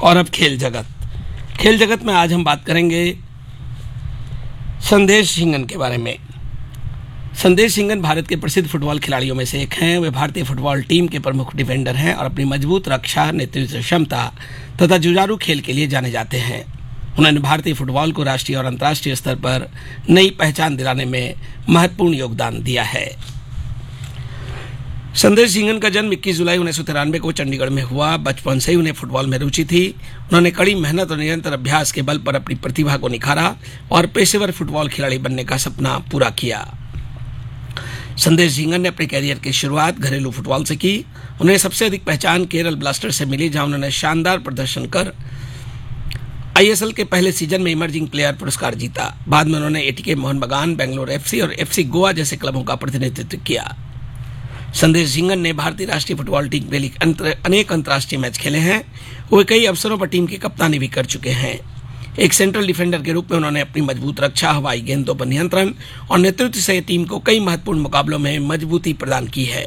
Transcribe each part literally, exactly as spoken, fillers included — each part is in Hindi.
और अब खेल जगत। खेल जगत में आज हम बात करेंगे संदेश झिंगन के बारे में। संदेश झिंगन भारत के प्रसिद्ध फुटबॉल खिलाड़ियों में से एक हैं। वे भारतीय फुटबॉल टीम के प्रमुख डिफेंडर हैं और अपनी मजबूत रक्षा, नेतृत्व क्षमता तथा जुझारू खेल के लिए जाने जाते हैं। उन्होंने भारतीय फुटबॉल को राष्ट्रीय और अंतर्राष्ट्रीय स्तर पर नई पहचान दिलाने में महत्वपूर्ण योगदान दिया है। संदेश झिंगन का जन्म इक्कीस जुलाई उन्नीस सौ तिरानवे को चंडीगढ़ में हुआ। बचपन से ही उन्हें फुटबॉल में रुचि थी। उन्होंने कड़ी मेहनत और निरंतर अभ्यास के बल पर अपनी प्रतिभा को निखारा और पेशेवर फुटबॉल खिलाड़ी बनने का सपना पूरा किया। संदेश झिंगन ने अपने कैरियर की शुरुआत घरेलू फुटबॉल से की। उन्हें सबसे अधिक पहचान केरल ब्लास्टर्स से मिली, जहां उन्होंने शानदार प्रदर्शन कर आईएसएल के पहले सीजन में इमर्जिंग प्लेयर पुरस्कार जीता। बाद में उन्होंने एटीके मोहन बगान, बेंगलोर एफसी और एफसी गोवा जैसे क्लबों का प्रतिनिधित्व किया। संदेश झिंगन ने भारतीय राष्ट्रीय फुटबॉल टीम के लिए अनेक अंतर्राष्ट्रीय मैच खेले हैं। वे कई अवसरों पर टीम की कप्तानी भी कर चुके हैं। एक सेंट्रल डिफेंडर के रूप में उन्होंने अपनी मजबूत रक्षा, हवाई गेंदों पर नियंत्रण और नेतृत्व से टीम को कई महत्वपूर्ण मुकाबलों में मजबूती प्रदान की है।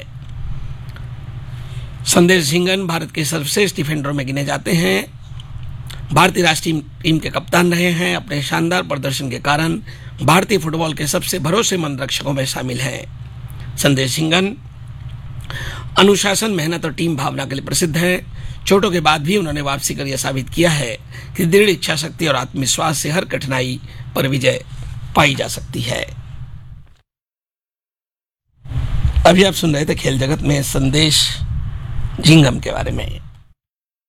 संदेश झिंगन भारत के सर्वश्रेष्ठ डिफेंडरों में गिने जाते हैं। भारतीय राष्ट्रीय टीम के कप्तान रहे हैं। अपने शानदार प्रदर्शन के कारण भारतीय फुटबॉल के सबसे भरोसेमंद रक्षकों में शामिल हैं। संदेश झिंगन अनुशासन, मेहनत और टीम भावना के लिए प्रसिद्ध हैं। चोटों के बाद भी उन्होंने वापसी कर यह साबित किया है कि दृढ़ इच्छा शक्ति और आत्मविश्वास से हर कठिनाई पर विजय पाई जा सकती है। अभी आप सुन रहे थे खेल जगत में संदेश झिंगन के बारे में।